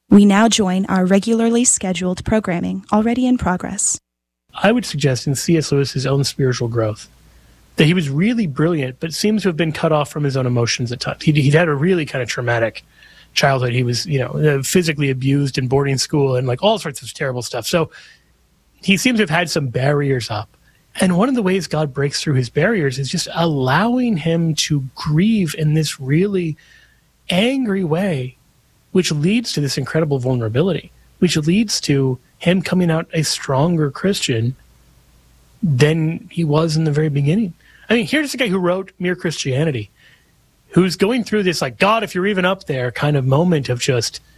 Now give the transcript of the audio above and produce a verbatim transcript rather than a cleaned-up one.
We now join our regularly scheduled programming, already in progress. I would suggest in C S. Lewis's own spiritual growth that he was really brilliant, but seems to have been cut off from his own emotions at times. He'd, he'd had a really kind of traumatic childhood. He was, you know, physically abused in boarding school and like all sorts of terrible stuff. So he seems to have had some barriers up. And one of the ways God breaks through his barriers is just allowing him to grieve in this really angry way, which leads to this incredible vulnerability, which leads to him coming out a stronger Christian than he was in the very beginning. I mean, here's a guy who wrote Mere Christianity, who's going through this, like, God, if you're even up there kind of moment of just